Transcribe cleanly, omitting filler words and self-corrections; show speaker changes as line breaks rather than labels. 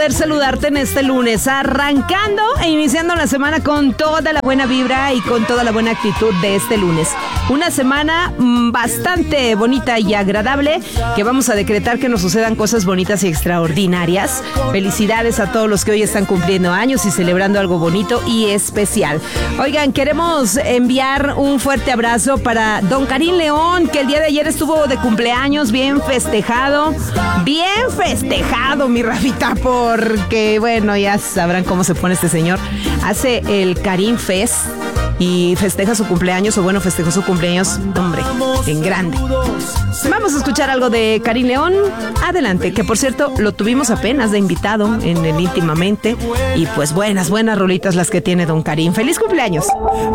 poder saludarte en este lunes, arrancando e iniciando la semana con toda la buena vibra y con toda la buena actitud de este lunes. Una semana bastante bonita y agradable, que vamos a decretar que nos sucedan cosas bonitas y extraordinarias. Felicidades a todos los que hoy están cumpliendo años y celebrando algo bonito y especial. Oigan, queremos enviar un fuerte abrazo para don Karim León, que el día de ayer estuvo de cumpleaños, bien festejado, mi Rafita, porque bueno, ya sabrán cómo se pone este señor. Hace el Karim Fest y festeja su cumpleaños, o bueno, festejó su cumpleaños, hombre, en grande. Vamos a escuchar algo de Karim León. Adelante, que por cierto, lo tuvimos apenas de invitado en el Íntimamente. Y pues buenas rolitas las que tiene don Karim. ¡Feliz cumpleaños!